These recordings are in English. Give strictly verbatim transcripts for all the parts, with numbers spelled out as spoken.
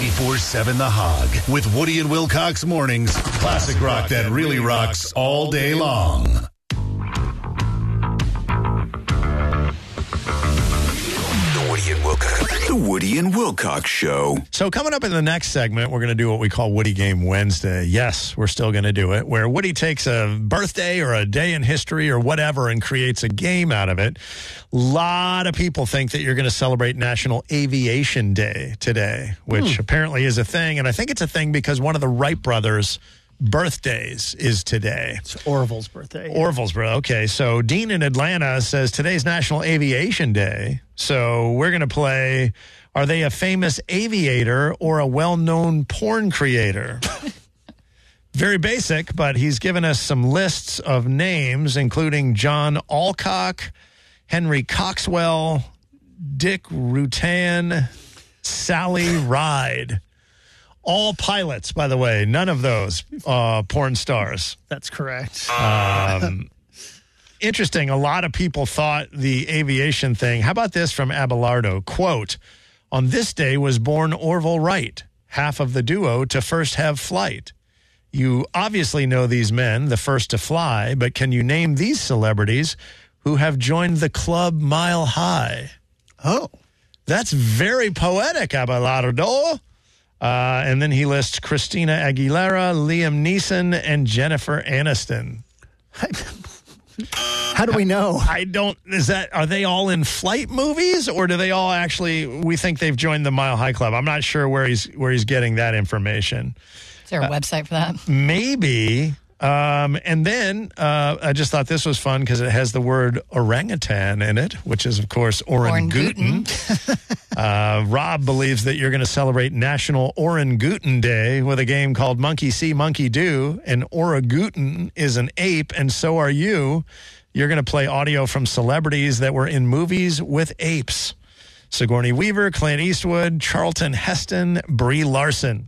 twenty-four seven The Hog with Woody and Wilcox mornings. Classic rock that really rocks all day long. The Woody and Wilcox, the Woody and Wilcox Show. So coming up in the next segment, we're going to do what we call Woody Game Wednesday. Yes, we're still going to do it, where Woody takes a birthday or a day in history or whatever and creates a game out of it. A lot of people think that you're going to celebrate National Aviation Day today, which hmm. apparently is a thing. And I think it's a thing because one of the Wright brothers' birthdays is today. It's Orville's birthday. Orville's birthday. Okay, so Dean in Atlanta says today's National Aviation Day. So we're going to play, are they a famous aviator or a well-known porn creator? Very basic, but he's given us some lists of names, including John Alcock, Henry Coxwell, Dick Rutan, Sally Ride. All pilots, by the way. None of those uh, porn stars. That's correct. Um, interesting. A lot of people thought the aviation thing. How about this from Abelardo? Quote, on this day was born Orville Wright, half of the duo to first have flight. You obviously know these men, the first to fly, but can you name these celebrities who have joined the club Mile High? Oh. That's very poetic, Abelardo. Uh, and then he lists Christina Aguilera, Liam Neeson, and Jennifer Aniston. How do we know? I don't, is that, are they all in flight movies or do they all actually, we think they've joined the Mile High Club? I'm not sure where he's, where he's getting that information. Is there a uh, website for that? Maybe. Um, and then uh, I just thought this was fun because it has the word orangutan in it, which is, of course, orangutan. uh, Rob believes that you're going to celebrate National Orangutan Day with a game called Monkey See, Monkey Do. And orangutan is an ape, and so are you. You're going to play audio from celebrities that were in movies with apes. Sigourney Weaver, Clint Eastwood, Charlton Heston, Brie Larson.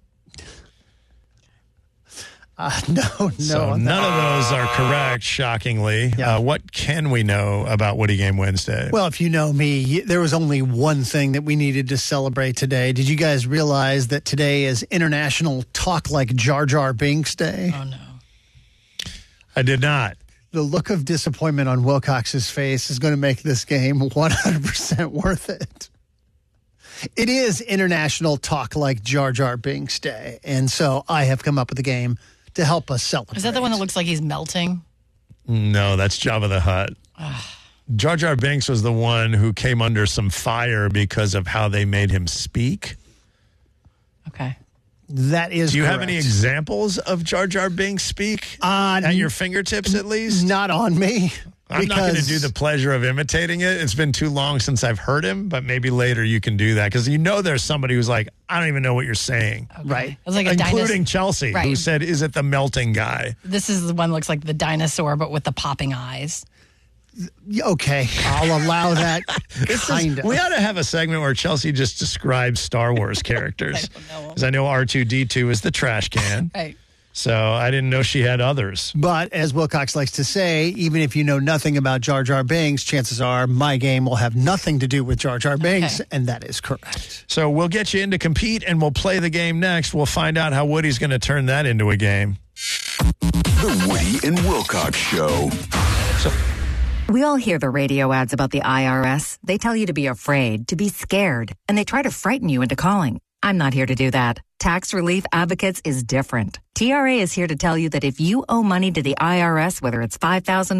Uh, no, no. So none of those are correct, shockingly. Yeah. Uh, what can we know about Woody Game Wednesday? Well, if you know me, there was only one thing that we needed to celebrate today. Did you guys realize that today is International Talk Like Jar Jar Binks Day? Oh, no. I did not. The look of disappointment on Wilcox's face is going to make this game one hundred percent worth it. It is International Talk Like Jar Jar Binks Day, and so I have come up with a game to help us celebrate. Is that the one that looks like he's melting? No, that's Jabba the Hutt. Jar Jar Binks was the one who came under some fire because of how they made him speak. Okay. That is Do you correct. have any examples of Jar Jar Binks speak uh, at your fingertips at least? Not on me. I'm not going to do the pleasure of imitating it. It's been too long since I've heard him, but maybe later you can do that because you know there's somebody who's like, I don't even know what you're saying. Okay. Right. It was like a Including dinosaur. Chelsea, Right. who said, is it the melting guy? This is the one that looks like the dinosaur, but with the popping eyes. Okay, I'll allow that. kind of. We ought to have a segment where Chelsea just describes Star Wars characters. Because I, I know R two D two is the trash can. Right. So I didn't know she had others. But as Wilcox likes to say, even if you know nothing about Jar Jar Binks, chances are my game will have nothing to do with Jar Jar Binks, okay. And that is correct. So we'll get you in to compete, and we'll play the game next. We'll find out how Woody's going to turn that into a game. The Woody and Wilcox Show. So, we all hear the radio ads about the I R S. They tell you to be afraid, to be scared, and they try to frighten you into calling. I'm not here to do that. Tax Relief Advocates is different. T R A is here to tell you that if you owe money to the I R S, whether it's five thousand dollars